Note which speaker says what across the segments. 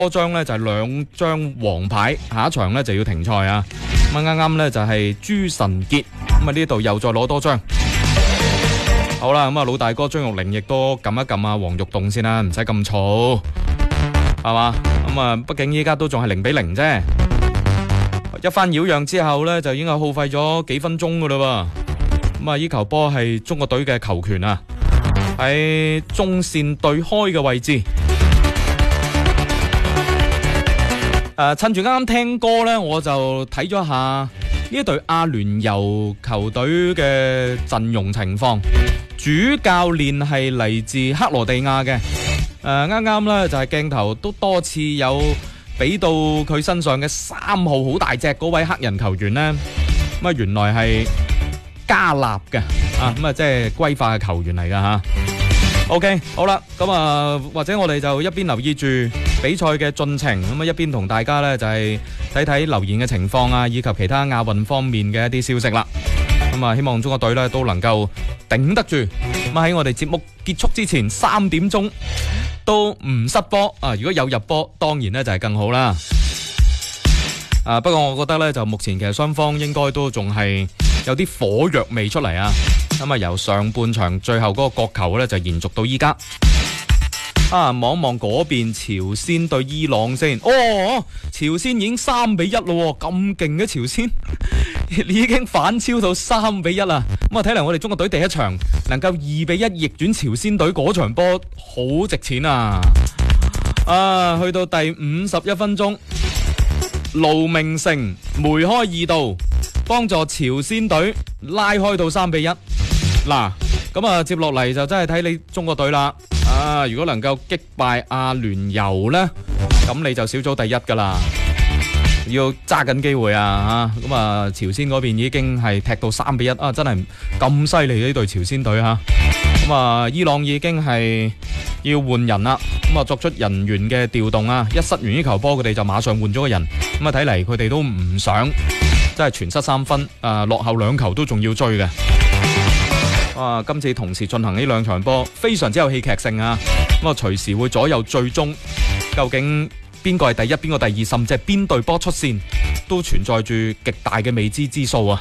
Speaker 1: 多張呢就係2張黃牌，下一場呢就要停賽啊。咁啱啱呢就係朱晨傑，咁啊呢度又再攞多張。好啦，咁啊老大哥張玉玲亦都撳一撳啊黃玉棟先啦，唔使咁嘈，係嘛？咁啊畢竟依家都仲係0-0啫。一番擾攘之後呢，就已經係耗費咗幾分鐘噶啦喎。咁啊，呢球波係中國隊嘅球權啊，喺中線對開嘅位置。趁住啱啱聽歌呢，我就睇咗下呢一隊阿聯酋球隊嘅陣容情況。主教練係嚟自克羅地亞嘅。啱啱呢就係鏡頭都多次有俾到佢身上嘅3號好大隻嗰位黑人球員呢，咁啊原來係加納嘅啊，咁啊即係歸化嘅球員嚟噶吓。OK， 好啦，咁啊或者我哋就一邊留意住比賽嘅進程，咁啊一邊同大家呢就係睇睇留言嘅情況啊，以及其他亞運方面嘅一啲消息啦。咁啊希望中國隊呢都能夠頂得住，咁喺我哋節目結束之前3點鐘都唔失波啊！如果有入波，當然咧就係更好啦。不過我覺得咧就目前其實雙方應該都仲係有啲火藥味出嚟啊。咁啊由上半場最後嗰個角球咧就延續到依家。望一望嗰邊朝鮮對伊朗先。哦，朝鮮已經3-1咯，咁勁嘅朝鮮已經反超到3-1啦。咁啊睇嚟我哋中國隊第一場能夠2-1逆轉朝鮮隊嗰場波好值錢啊！去到第51分鐘，盧明成梅開2度，幫助朝鮮隊拉開到3-1。嗱，咁啊接落嚟就真係睇你中國隊啦。如果能夠擊敗阿聯酋呢，咁你就小組第一噶啦，要揸緊機會啊！咁啊，朝鮮嗰邊已經係踢到3-1啊，真係咁犀利呢隊朝鮮隊吓。咁啊，伊朗已經係要換人啦，咁啊作出人員嘅調動啊，一失完呢球波，佢哋就馬上換咗個人。咁啊睇嚟佢哋都唔想，真係全失3分，落後2球都仲要追嘅。今次同時進行呢2場波，非常之有戲劇性啊！咁啊，隨時會左右最終究竟邊個係第一，邊個第二，甚至係邊隊波出線，都存在住極大嘅未知之數啊！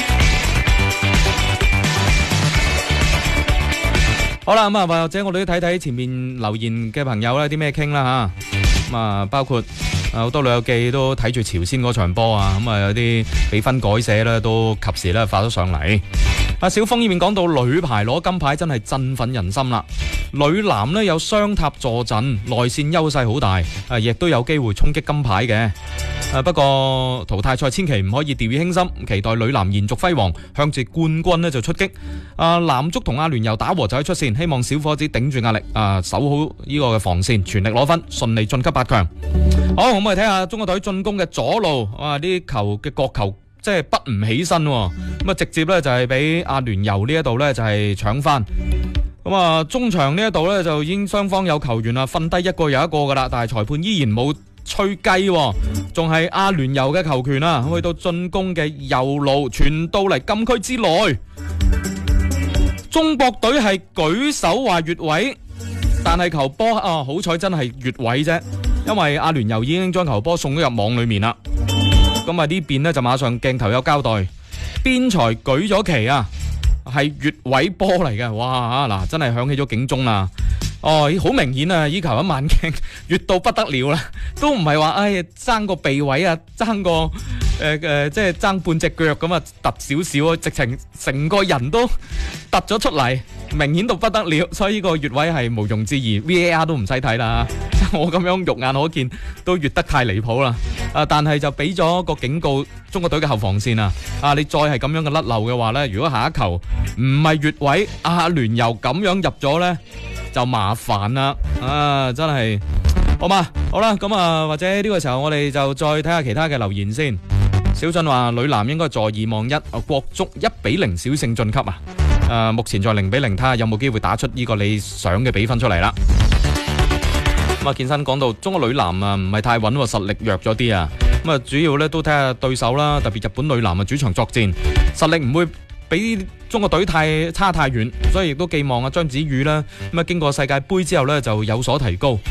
Speaker 1: 好啦，咁啊，或者我哋都睇睇前面留言嘅朋友咧，啲咩傾啦吓。咁啊，包括好多老友記都睇住朝鮮嗰場波啊，咁啊有啲比分改寫咧，都及時咧發咗上嚟。小峰呢邊講到女排攞金牌真係振奮人心啦，女籃呢有雙塔助陣，內線優勢好大，亦都有機會衝擊金牌嘅。不過淘汰賽千祈唔可以掉以輕心，期待女籃延續輝煌，向住冠軍呢就出擊。男足同阿聯酋打和就可以出線，希望小伙子頂住壓力，守好呢個嘅防線，全力攞分，順利晉級8強。好，我哋睇下中國隊進攻嘅左路，啲球嘅角球即係不唔起身，咁啊直接咧就係俾阿聯酋呢一度咧就係搶翻。咁啊中場呢一度咧就已經雙方有球員啦，瞓低一個又一個噶啦，但係裁判依然冇吹雞，仲係阿聯酋嘅球權啊，去到進攻嘅右路傳到嚟禁區之內，中國隊係舉手話越位，但係球波好彩真係越位啫，因為阿聯酋已經將球波送咗入網裏面啦。咁啊呢邊呢就馬上鏡頭有交代，邊裁舉咗旗啊，係越位波嚟嘅。哇嗱，真係響起咗警鐘啦。好明顯啊，依球一慢鏡越到不得了啦，都唔係話爭個鼻位啊，爭個即係爭半隻腳咁啊，突少少啊，直情成個人都突咗出嚟，明顯到不得了，所以呢個越位係毋庸置疑 ，VAR 都唔使睇啦。我咁樣肉眼可見都越得太離譜啦。但係就俾咗個警告中國隊嘅後防線啊！你再係咁樣嘅甩漏嘅話呢，如果下一球唔係越位，阿聯酋咁樣入咗呢，就麻煩啦。真係好嘛？好啦，咁或者呢個時候我哋就再睇下其他嘅留言先。小俊話女籃應該坐2望1，國足1-0小勝晉級啊！目前在0-0，睇下有冇機會打出呢個你想嘅比分出嚟啦。咁啊，健身講到中國女籃唔係太穩喎，實力弱咗啲啊。咁啊，主要咧都睇下對手啦，特別日本女籃主場作戰，實力唔會比中國隊差太遠，所以亦都寄望張子宇啦。咁啊，經過世界盃之後咧就有所提高。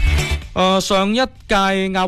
Speaker 1: 上一屆亞